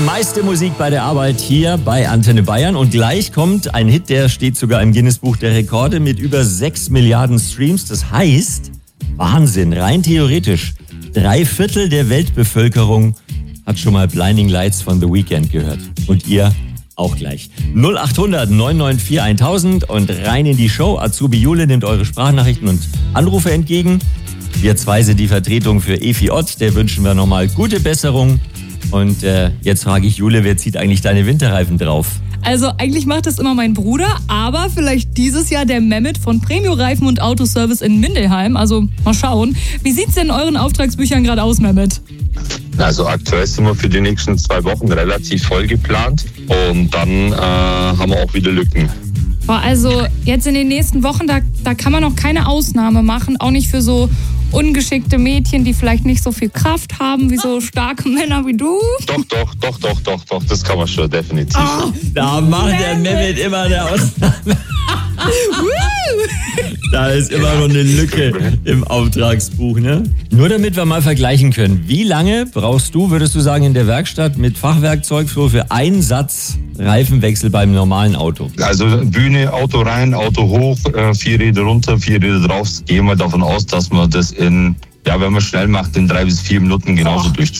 meiste Musik bei der Arbeit hier bei Antenne Bayern. Und gleich kommt ein Hit, der steht sogar im Guinness-Buch der Rekorde mit über 6 Milliarden Streams. Das heißt, Wahnsinn, rein theoretisch, 3/4 der Weltbevölkerung hat schon mal Blinding Lights von The Weeknd gehört. Und ihr auch gleich. 0800 994 1000 und rein in die Show. Azubi Jule nimmt eure Sprachnachrichten und Anrufe entgegen. Wir zwei sind die Vertretung für Efi Ott. Der wünschen wir nochmal gute Besserung. Und jetzt frage ich Jule, wer zieht eigentlich deine Winterreifen drauf? Also eigentlich macht das immer mein Bruder, aber vielleicht dieses Jahr der Mehmet von Premio Reifen und Autoservice in Mindelheim. Also mal schauen. Wie sieht's denn in euren Auftragsbüchern gerade aus, Mehmet? Also aktuell sind wir für die nächsten 2 Wochen relativ voll geplant und dann haben wir auch wieder Lücken. Boah, also jetzt in den nächsten Wochen, da kann man noch keine Ausnahme machen, auch nicht für so ungeschickte Mädchen, die vielleicht nicht so viel Kraft haben wie so starke Männer wie du. Doch, das kann man schon, definitiv. Oh, da macht der Mehmet immer eine Ausnahme. Da ist immer noch eine Lücke im Auftragsbuch, ne? Nur damit wir mal vergleichen können. Wie lange brauchst du, würdest du sagen, in der Werkstatt mit Fachwerkzeug für einen Satz Reifenwechsel beim normalen Auto? Also Bühne, Auto rein, Auto hoch, 4 Räder runter, 4 Räder drauf. Gehen wir davon aus, dass man das wenn man schnell macht, in 3 bis 4 Minuten genauso durch